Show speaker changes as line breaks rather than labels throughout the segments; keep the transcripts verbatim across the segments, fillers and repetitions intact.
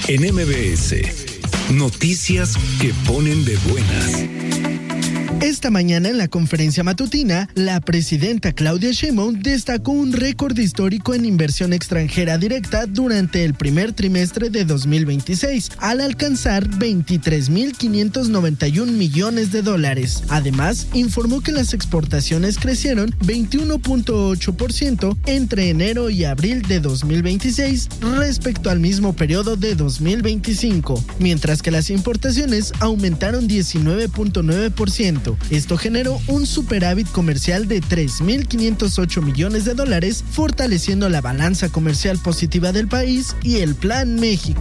En M B S, noticias que ponen de buenas.
Esta mañana en la conferencia matutina, la presidenta Claudia Sheinbaum destacó un récord histórico en inversión extranjera directa durante el primer trimestre de dos mil veintiséis, al alcanzar veintitrés mil quinientos noventa y un millones de dólares. Además, informó que las exportaciones crecieron veintiuno punto ocho por ciento entre enero y abril de dos mil veintiséis respecto al mismo periodo de dos mil veinticinco, mientras que las importaciones aumentaron diecinueve punto nueve por ciento. Esto generó un superávit comercial de tres mil quinientos ocho millones de dólares, fortaleciendo la balanza comercial positiva del país y el Plan México.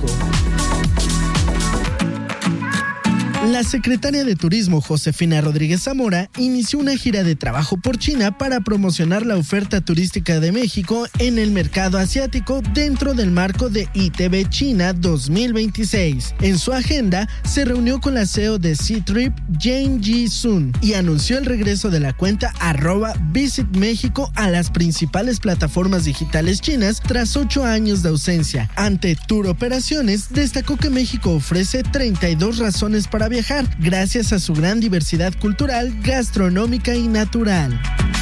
La secretaria de Turismo, Josefina Rodríguez Zamora, inició una gira de trabajo por China para promocionar la oferta turística de México en el mercado asiático dentro del marco de I T V China dos mil veintiséis. En su agenda, se reunió con la C E O de Ctrip, Jane Ji-sun, y anunció el regreso de la cuenta arroba Visit México a las principales plataformas digitales chinas tras ocho años de ausencia. Ante Tour Operaciones, destacó que México ofrece treinta y dos razones para viajar, gracias a su gran diversidad cultural, gastronómica y natural.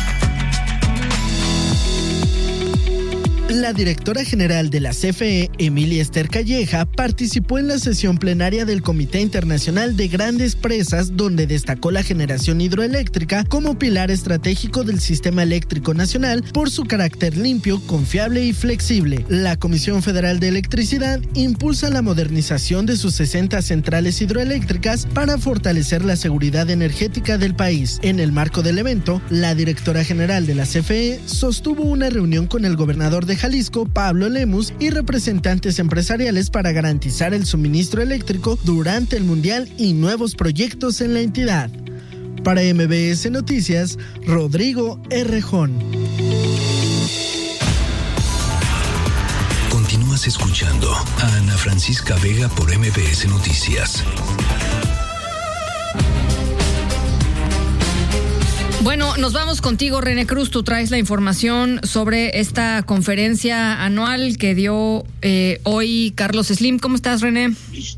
La directora general de la C F E, Emilia Ester Calleja, participó en la sesión plenaria del Comité Internacional de Grandes Presas, donde destacó la generación hidroeléctrica como pilar estratégico del sistema eléctrico nacional por su carácter limpio, confiable y flexible. La Comisión Federal de Electricidad impulsa la modernización de sus sesenta centrales hidroeléctricas para fortalecer la seguridad energética del país. En el marco del evento, la directora general de la C F E sostuvo una reunión con el gobernador de Jalisco, Pablo Lemus, y representantes empresariales para garantizar el suministro eléctrico durante el Mundial y nuevos proyectos en la entidad. Para M B S Noticias, Rodrigo Errejón.
Continúas escuchando a Ana Francisca Vega por M B S Noticias.
Bueno, nos vamos contigo, René Cruz. Tú traes la información sobre esta conferencia anual que dio eh, hoy Carlos Slim. ¿Cómo estás, René?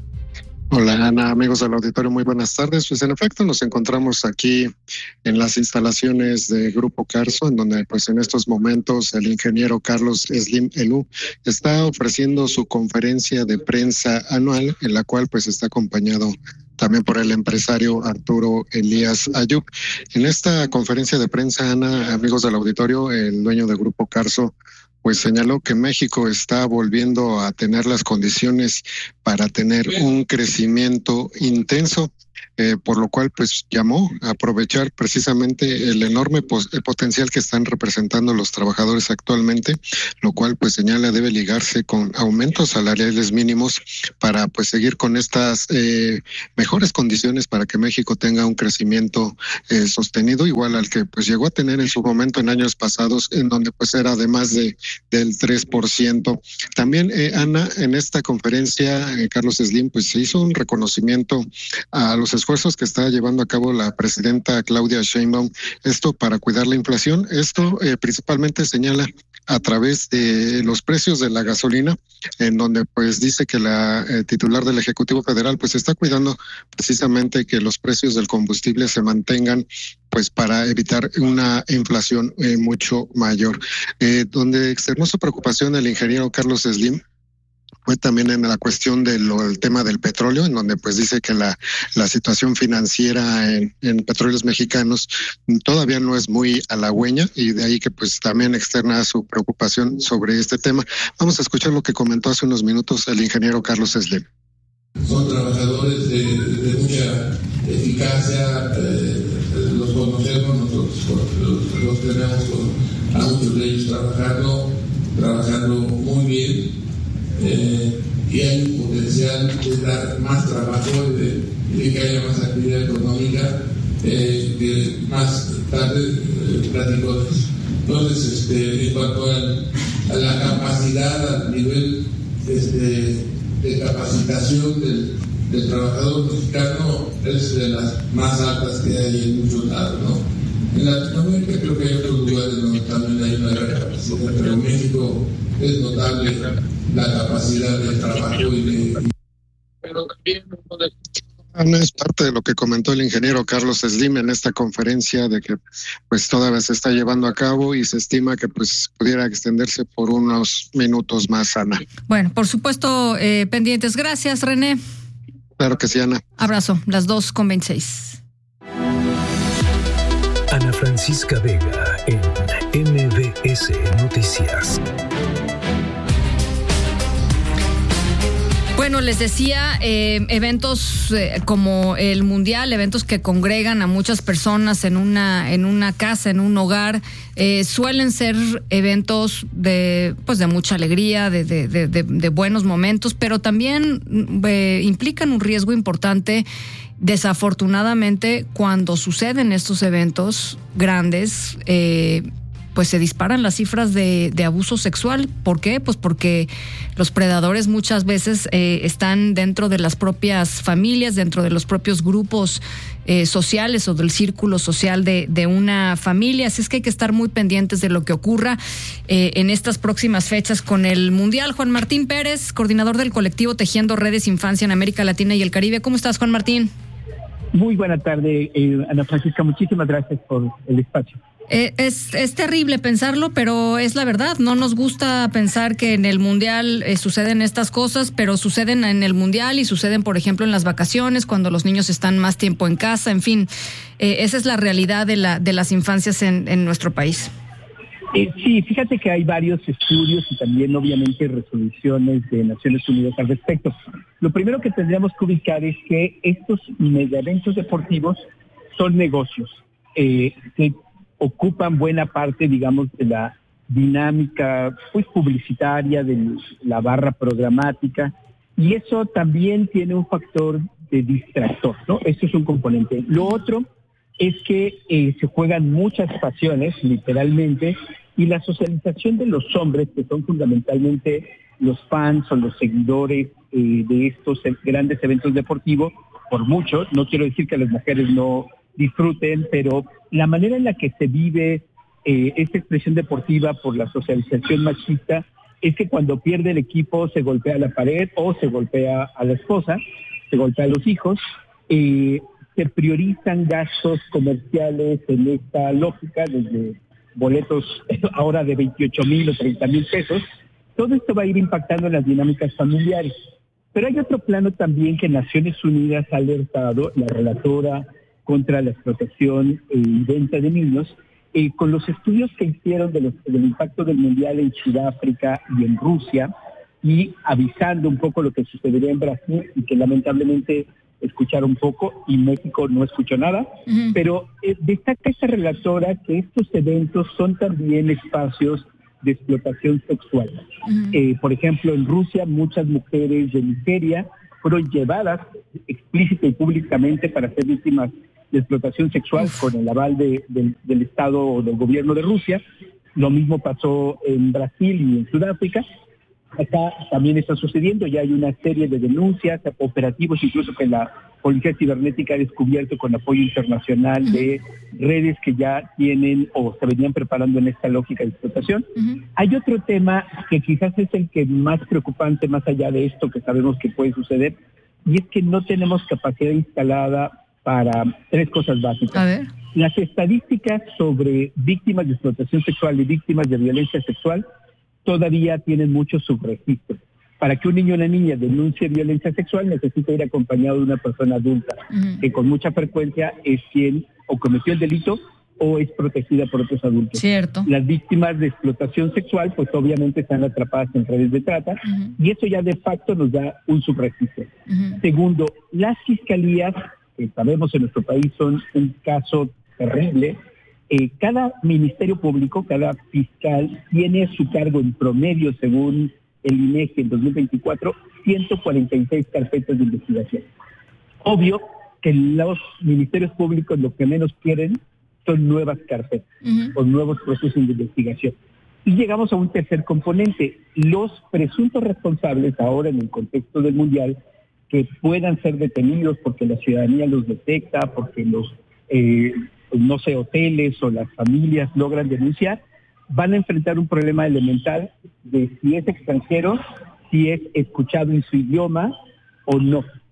Hola, Ana, amigos del auditorio, muy buenas tardes. Pues en efecto nos encontramos aquí en las instalaciones de Grupo Carso, en donde pues en estos momentos el ingeniero Carlos Slim Elú está ofreciendo su conferencia de prensa anual, en la cual pues está acompañado también por el empresario Arturo Elías Ayub. En esta conferencia de prensa, Ana, amigos del auditorio, el dueño de Grupo Carso pues señaló que México está volviendo a tener las condiciones para tener un crecimiento intenso, eh, por lo cual pues llamó a aprovechar precisamente el enorme pos- el potencial que están representando los trabajadores actualmente, lo cual pues señala debe ligarse con aumentos salariales mínimos para pues seguir con estas eh, mejores condiciones para que México tenga un crecimiento eh, sostenido, igual al que pues llegó a tener en su momento en años pasados, en donde pues era de más de del tres por ciento. También, eh, Ana, en esta conferencia, eh, Carlos Slim, pues se hizo un reconocimiento a los esfuerzos que está llevando a cabo la presidenta Claudia Sheinbaum, esto para cuidar la inflación. Esto eh, principalmente señala a través de los precios de la gasolina, en donde pues dice que la eh, titular del Ejecutivo Federal pues está cuidando precisamente que los precios del combustible se mantengan pues para evitar una inflación eh, mucho mayor. Eh, donde externó su preocupación el ingeniero Carlos Slim fue también en la cuestión del el tema del petróleo, en donde pues dice que la, la situación financiera en, en petróleos mexicanos todavía no es muy halagüeña, y de ahí que pues también externa su preocupación sobre este tema. Vamos a escuchar lo que comentó hace unos minutos el ingeniero Carlos Slim.
Son trabajadores de, de mucha eficacia, eh, los conocemos, nosotros los, los tenemos con a muchos de ellos trabajando, trabajando muy bien. Eh, y hay un potencial de dar más trabajo y de, de que haya más actividad económica, eh, que más tarde eh, platico de eso. Entonces, este, en cuanto al, a la capacidad, al nivel este, de capacitación del, del trabajador mexicano, es de las más altas que hay en muchos lados, ¿no? En Latinoamérica creo que hay otros lugares donde también hay una gran capacidad, pero en México es notable la capacidad de trabajo y de pero también uno de
Ana, es parte de lo que comentó el ingeniero Carlos Slim en esta conferencia, de que pues todavía se está llevando a cabo y se estima que pues pudiera extenderse por unos minutos más, Ana.
Bueno, por supuesto, eh, pendientes. Gracias, René.
Claro que sí, Ana.
Abrazo, las dos con veintiséis.
Ana Francisca Vega en M B S Noticias.
Bueno, les decía, eh, eventos eh, como el Mundial, eventos que congregan a muchas personas en una en una casa, en un hogar, eh, suelen ser eventos de pues de mucha alegría, de de, de, de, de buenos momentos, pero también eh, implican un riesgo importante. Desafortunadamente, cuando suceden estos eventos grandes, eh, pues se disparan las cifras de, de abuso sexual. ¿Por qué? Pues porque los predadores muchas veces eh, están dentro de las propias familias, dentro de los propios grupos eh, sociales o del círculo social de, de una familia. Así es que hay que estar muy pendientes de lo que ocurra eh, en estas próximas fechas con el Mundial. Juan Martín Pérez, coordinador del colectivo Tejiendo Redes Infancia en América Latina y el Caribe. ¿Cómo estás, Juan Martín?
Muy buena tarde, eh, Ana Francisca. Muchísimas gracias por el espacio.
Eh, es, es terrible pensarlo, pero es la verdad. No nos gusta pensar que en el Mundial eh, suceden estas cosas, pero suceden en el Mundial y suceden, por ejemplo, en las vacaciones, cuando los niños están más tiempo en casa. En fin, eh, esa es la realidad de, la, de las infancias en, en nuestro país.
Eh, sí, fíjate que hay varios estudios y también, obviamente, resoluciones de Naciones Unidas al respecto. Lo primero que tendríamos que ubicar es que estos mega eventos deportivos son negocios eh, que ocupan buena parte, digamos, de la dinámica pues publicitaria, de la barra programática, y eso también tiene un factor de distractor, ¿no? Eso es un componente. Lo otro es que eh, se juegan muchas pasiones, literalmente, y la socialización de los hombres, que son fundamentalmente los fans o los seguidores eh, de estos grandes eventos deportivos, por muchos, no quiero decir que las mujeres no disfruten, pero la manera en la que se vive eh, esta expresión deportiva por la socialización machista es que cuando pierde el equipo se golpea a la pared o se golpea a la esposa, se golpea a los hijos, eh, se priorizan gastos comerciales en esta lógica, desde boletos ahora de veintiocho mil o treinta mil pesos. Todo esto va a ir impactando en las dinámicas familiares. Pero hay otro plano también que Naciones Unidas ha alertado, la relatora contra la explotación y venta de niños, eh, con los estudios que hicieron de los, del impacto del Mundial en Sudáfrica y en Rusia, y avisando un poco lo que sucedería en Brasil, y que lamentablemente escucharon poco, y México no escuchó nada, uh-huh. pero eh, destaca esta relatora que estos eventos son también espacios de explotación sexual. Uh-huh. Eh, por ejemplo, en Rusia muchas mujeres de Nigeria fueron llevadas explícita y públicamente para ser víctimas de explotación sexual con el aval de, de, del Estado o del gobierno de Rusia. Lo mismo pasó en Brasil y en Sudáfrica. Acá también está sucediendo, ya hay una serie de denuncias, operativos incluso que la Policía Cibernética ha descubierto con apoyo internacional de redes que ya tienen o se venían preparando en esta lógica de explotación. Uh-huh. Hay otro tema que quizás es el que más preocupante, más allá de esto que sabemos que puede suceder, y es que no tenemos capacidad instalada para tres cosas básicas. A ver. Las estadísticas sobre víctimas de explotación sexual y víctimas de violencia sexual todavía tienen muchos subregistros. Para que un niño o una niña denuncie violencia sexual necesita ir acompañado de una persona adulta, uh-huh. que con mucha frecuencia es quien o cometió el delito o es protegida por otros adultos.
Cierto.
Las víctimas de explotación sexual pues obviamente están atrapadas en redes de trata, uh-huh. y eso ya de facto nos da un subregistro. Uh-huh. Segundo, las fiscalías, que sabemos en nuestro país son un caso terrible. Eh, cada ministerio público, cada fiscal tiene a su cargo en promedio, según el INEGI en dos mil veinticuatro, ciento cuarenta y seis carpetas de investigación. Obvio que los ministerios públicos lo que menos quieren son nuevas carpetas uh-huh. o nuevos procesos de investigación. Y llegamos a un tercer componente. Los presuntos responsables ahora en el contexto del Mundial que puedan ser detenidos porque la ciudadanía los detecta, porque los... Eh, no sé, hoteles o las familias logran denunciar, van a enfrentar un problema elemental de si es extranjero, si es escuchado en su idioma o no.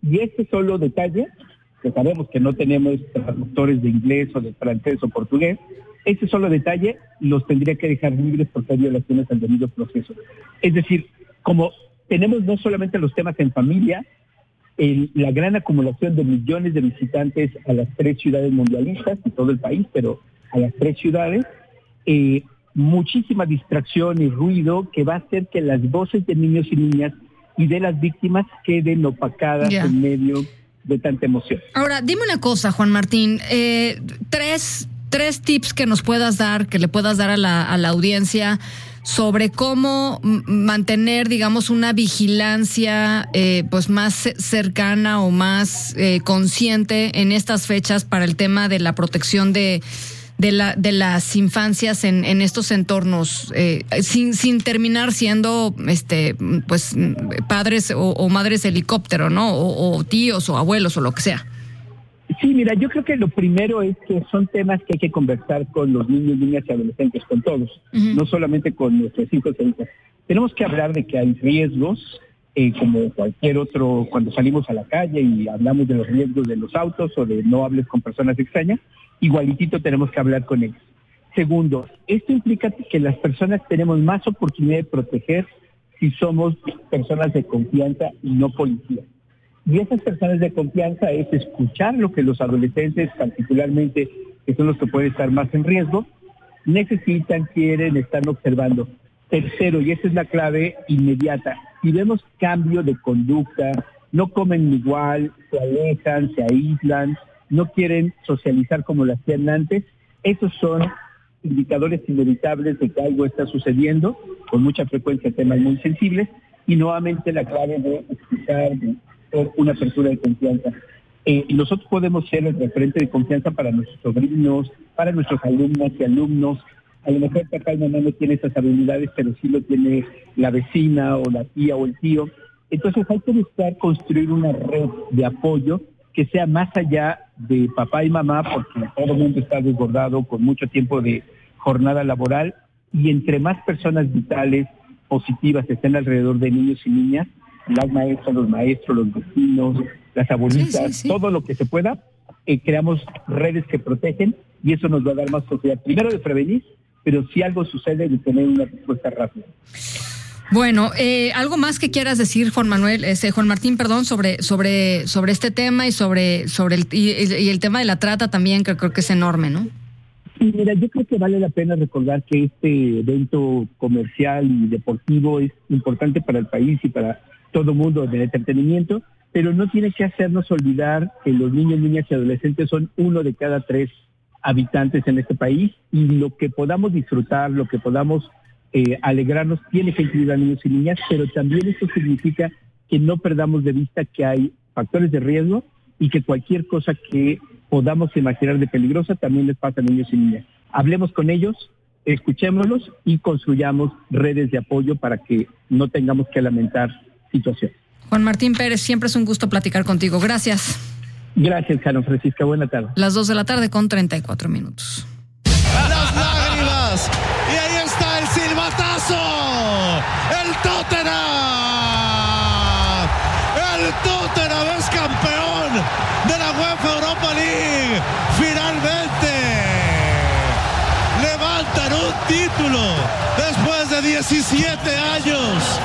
Y este solo detalle, que sabemos que no tenemos traductores de inglés o de francés o portugués, ese solo detalle los tendría que dejar libres por ser violaciones al debido proceso. Es decir, como tenemos no solamente los temas en familia, el, la gran acumulación de millones de visitantes a las tres ciudades mundialistas, y todo el país, pero a las tres ciudades, eh, muchísima distracción y ruido que va a hacer que las voces de niños y niñas y de las víctimas queden opacadas yeah. en medio de tanta emoción.
Ahora, dime una cosa, Juan Martín, eh, tres, tres tips que nos puedas dar, que le puedas dar a la, a la audiencia sobre cómo mantener, digamos, una vigilancia eh, pues más cercana o más eh, consciente en estas fechas para el tema de la protección de de la de las infancias en, en estos entornos, eh, sin sin terminar siendo este pues padres o, o madres helicóptero, ¿no? O, o tíos o abuelos o lo que sea.
Sí, mira, yo creo que lo primero es que son temas que hay que conversar con los niños, niñas y adolescentes, con todos, uh-huh. no solamente con nuestros hijos e hijas. Tenemos que hablar de que hay riesgos, eh, como cualquier otro, cuando salimos a la calle y hablamos de los riesgos de los autos o de no hables con personas extrañas, igualitito tenemos que hablar con ellos. Segundo, esto implica que las personas tenemos más oportunidad de proteger si somos personas de confianza y no policías. Y esas personas de confianza es escuchar lo que los adolescentes, particularmente, que son los que pueden estar más en riesgo, necesitan, quieren, están observando. Tercero, y esa es la clave inmediata, si vemos cambio de conducta, no comen igual, se alejan, se aíslan, no quieren socializar como lo hacían antes, esos son indicadores inevitables de que algo está sucediendo, con mucha frecuencia temas muy sensibles, y nuevamente la clave de escuchar, de una apertura de confianza. Eh, nosotros podemos ser el referente de confianza para nuestros sobrinos, para nuestros alumnas y alumnos. A lo mejor papá y mamá no tiene esas habilidades, pero sí lo tiene la vecina o la tía o el tío. Entonces hay que buscar construir una red de apoyo que sea más allá de papá y mamá, porque todo el mundo está desbordado con mucho tiempo de jornada laboral, y entre más personas vitales, positivas, estén alrededor de niños y niñas, las maestras, los maestros, los vecinos, las abuelitas, sí, sí, sí. todo lo que se pueda, eh, creamos redes que protegen, y eso nos va a dar más posibilidad, primero de prevenir, pero si algo sucede, de tener una respuesta rápida.
Bueno, eh, algo más que quieras decir, Juan Manuel, ese Juan Martín, perdón, sobre sobre sobre este tema y sobre sobre el y, y el tema de la trata también, que creo que es enorme, ¿no?
Sí, mira, yo creo que vale la pena recordar que este evento comercial y deportivo es importante para el país y para todo mundo del entretenimiento, pero no tiene que hacernos olvidar que los niños, niñas y adolescentes son uno de cada tres habitantes en este país, y lo que podamos disfrutar, lo que podamos eh, alegrarnos, tiene que incluir a niños y niñas, pero también esto significa que no perdamos de vista que hay factores de riesgo y que cualquier cosa que podamos imaginar de peligrosa también les pasa a niños y niñas. Hablemos con ellos, escuchémoslos y construyamos redes de apoyo para que no tengamos que lamentar situación.
Juan Martín Pérez, siempre es un gusto platicar contigo. Gracias.
Gracias, Carlos Francisca. Buena tarde.
Las dos de la tarde con treinta y cuatro minutos.
Las lágrimas. Y ahí está el silbatazo. El Tottenham. El Tottenham es campeón de la UEFA Europa League. Finalmente levantan un título después de diecisiete años.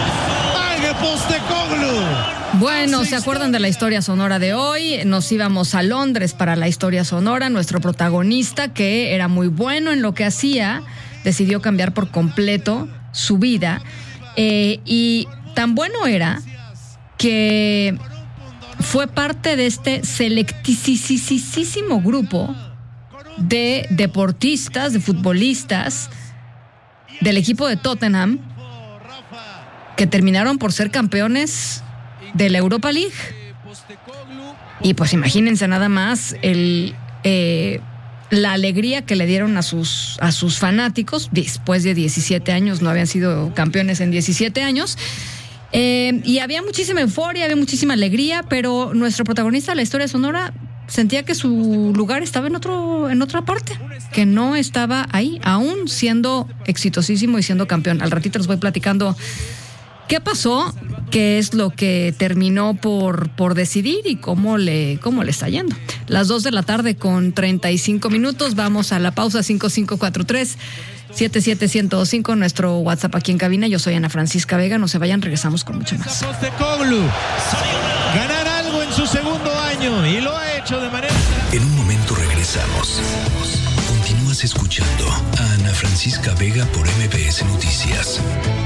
Bueno, ¿se acuerdan de la historia sonora de hoy? Nos íbamos a Londres para la historia sonora. Nuestro protagonista, que era muy bueno en lo que hacía, decidió cambiar por completo su vida. Eh, y tan bueno era que fue parte de este selectísimo grupo de deportistas, de futbolistas del equipo de Tottenham, que terminaron por ser campeones de la Europa League. Y pues imagínense nada más el eh, la alegría que le dieron a sus a sus fanáticos después de diecisiete años. No habían sido campeones en diecisiete años. Eh, y había muchísima euforia, había muchísima alegría, pero nuestro protagonista de la historia sonora sentía que su lugar estaba en otro en otra parte, que no estaba ahí, aún siendo exitosísimo y siendo campeón. Al ratito les voy platicando ¿Qué pasó? ¿Qué es lo que terminó por, por decidir y cómo le, cómo le está yendo? Las dos de la tarde con treinta y cinco minutos. Vamos a la pausa. Cinco cinco cuatro tres siete siete uno cero cinco, nuestro WhatsApp aquí en cabina. Yo soy Ana Francisca Vega. No se vayan, regresamos con mucho más.
Postecoglou, ganar algo en su segundo año y lo ha hecho de manera...
En un momento regresamos. Continúas escuchando a Ana Francisca Vega por M B S Noticias.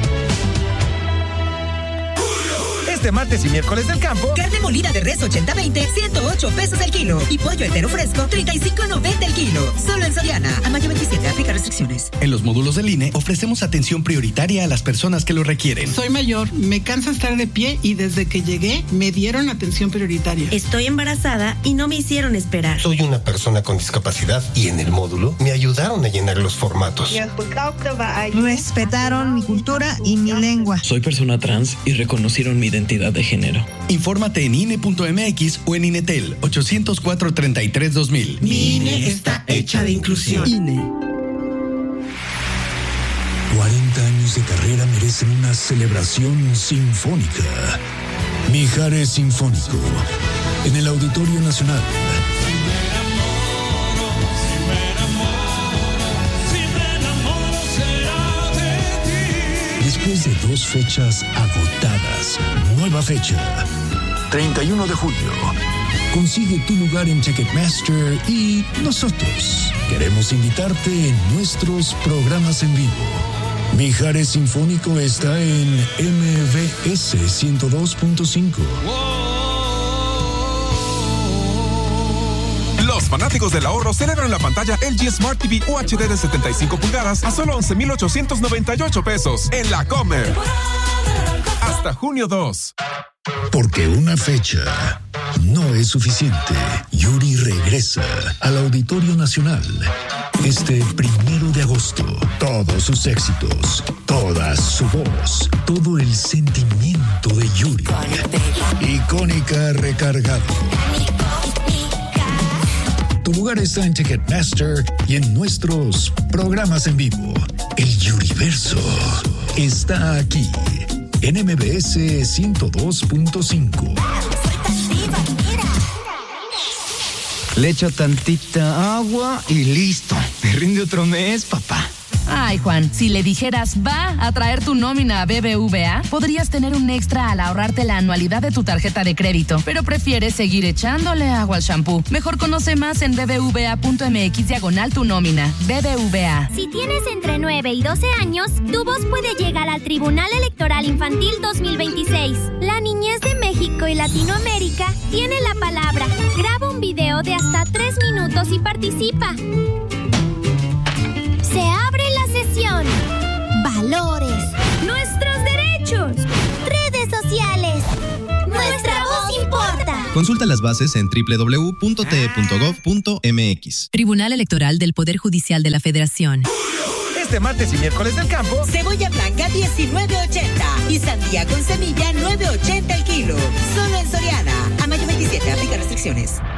Este martes y miércoles del campo,
carne molida de res ochenta veinte, ciento ocho pesos el kilo. Y pollo entero fresco, treinta y cinco noventa el kilo. Solo en Soriana. A mayo veintisiete, aplica restricciones.
En los módulos del I N E ofrecemos atención prioritaria a las personas que lo requieren.
Soy mayor, me cansa estar de pie y desde que llegué me dieron atención prioritaria.
Estoy embarazada y no me hicieron esperar.
Soy una persona con discapacidad y en el módulo me ayudaron a llenar los formatos.
Respetaron mi cultura y mi lengua.
Soy persona trans y reconocieron mi identidad de género.
Infórmate en I N E punto M X o en INETEL ocho cero cuatro, treinta y tres, dos mil.
Mi I N E está hecha de inclusión.
I N E.
cuarenta años de carrera merecen una celebración sinfónica. Mijares Sinfónico, en el Auditorio Nacional. Después de dos fechas agotadas, nueva fecha, treinta y uno de julio. Consigue tu lugar en Ticketmaster y nosotros queremos invitarte en nuestros programas en vivo. Mijares Sinfónico está en M B S ciento dos punto cinco.
Los fanáticos del ahorro celebran la pantalla L G Smart T V U H D de setenta y cinco pulgadas a solo once mil ochocientos noventa y ocho pesos en la Comer. Hasta junio dos.
Porque una fecha no es suficiente. Yuri regresa al Auditorio Nacional este primero de agosto. Todos sus éxitos, toda su voz, todo el sentimiento de Yuri. Icónica recargado. Tu lugar está en Ticketmaster y en nuestros programas en vivo. El Yuriverso está aquí en M B S ciento dos punto cinco.
Le echo tantita agua y listo. Me rinde otro mes, papá.
Ay, Juan, si le dijeras va a traer tu nómina a B B V A, podrías tener un extra al ahorrarte la anualidad de tu tarjeta de crédito, pero prefieres seguir echándole agua al shampoo. Mejor conoce más en bbva.mx diagonal tu nómina. B B V A.
Si tienes entre nueve y doce años, tu voz puede llegar al Tribunal Electoral Infantil dos mil veintiséis. La niñez de México y Latinoamérica tiene la palabra. Graba un video de hasta tres minutos y participa. Se abre la sesión. Valores. Nuestros derechos. Redes sociales. Nuestra voz importa.
Consulta las bases en doble u doble u doble u punto t e punto gov punto m x.
Tribunal Electoral del Poder Judicial de la Federación.
Este martes y miércoles del campo,
cebolla blanca diecinueve ochenta y sandía con semilla nueve ochenta el kilo. Solo en Soriana. A mayo veintisiete, aplica restricciones.